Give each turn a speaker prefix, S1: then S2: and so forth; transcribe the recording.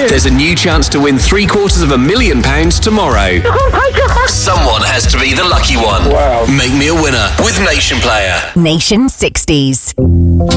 S1: There's a new chance to win £750,000 tomorrow. Someone has to be the lucky one.
S2: Wow.
S1: Make me a winner with Nation Player.
S3: Nation 60s.